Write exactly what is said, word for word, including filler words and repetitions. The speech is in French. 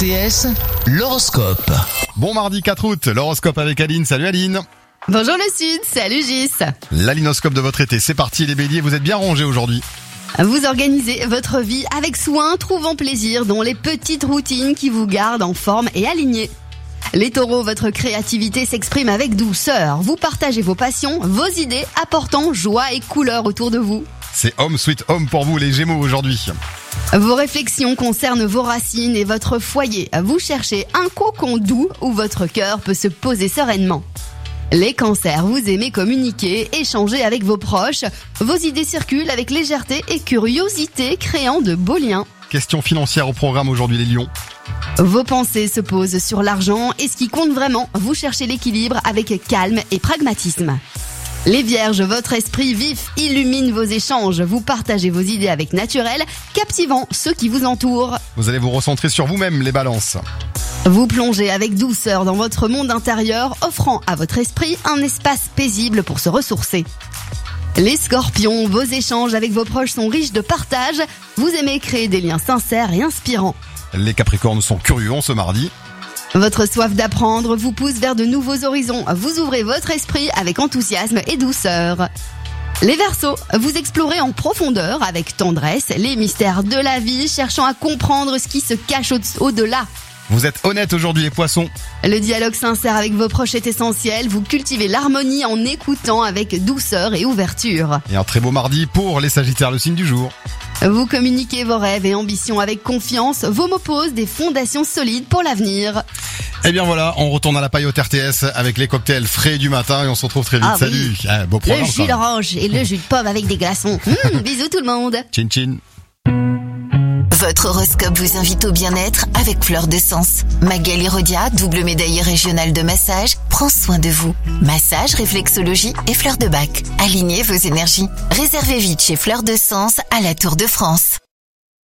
T S, l'horoscope. Bon mardi quatre août, l'horoscope avec Aline. Salut Aline. Bonjour le Sud, salut Gis. L'alinoscope de votre été, c'est parti les béliers, vous êtes bien rangés aujourd'hui. Vous organisez votre vie avec soin, trouvant plaisir dans les petites routines qui vous gardent en forme et alignés. Les taureaux, votre créativité s'exprime avec douceur. Vous partagez vos passions, vos idées, apportant joie et couleur autour de vous. C'est Home Sweet Home pour vous les gémeaux aujourd'hui. Vos réflexions concernent vos racines et votre foyer. Vous cherchez un cocon doux où votre cœur peut se poser sereinement. Les cancers, vous aimez communiquer, échanger avec vos proches. Vos idées circulent avec légèreté et curiosité, créant de beaux liens. Question financière au programme aujourd'hui les lions. Vos pensées se posent sur l'argent et ce qui compte vraiment, vous cherchez l'équilibre avec calme et pragmatisme. Les vierges, votre esprit vif illumine vos échanges. Vous partagez vos idées avec naturel, captivant ceux qui vous entourent. Vous allez vous recentrer sur vous-même les balances. Vous plongez avec douceur dans votre monde intérieur, offrant à votre esprit un espace paisible pour se ressourcer. Les scorpions, vos échanges avec vos proches sont riches de partage. Vous aimez créer des liens sincères et inspirants. Les capricornes sont curieux en ce mardi. Votre soif d'apprendre vous pousse vers de nouveaux horizons. Vous ouvrez votre esprit avec enthousiasme et douceur. Les Verseaux, vous explorez en profondeur avec tendresse les mystères de la vie, cherchant à comprendre ce qui se cache au- au-delà. Vous êtes honnêtes aujourd'hui les poissons. Le dialogue sincère avec vos proches est essentiel. Vous cultivez l'harmonie en écoutant avec douceur et ouverture. Et un très beau mardi pour les sagittaires, le signe du jour. Vous communiquez vos rêves et ambitions avec confiance. Vos mots posent des fondations solides pour l'avenir. Et bien voilà, on retourne à la paillote R T S avec les cocktails frais du matin et on se retrouve très vite. Ah Salut. oui. Ah, beau Le programme, jus ça. d'orange et le jus de pomme avec des glaçons. Mmh, bisous tout le monde. Chin chin. Votre horoscope vous invite au bien-être avec Fleur de Sens. Magali Rodia, double médaillée régionale de massage, prend soin de vous. Massage, réflexologie et fleurs de bac. Alignez vos énergies. Réservez vite chez Fleur de Sens à la Tour de France.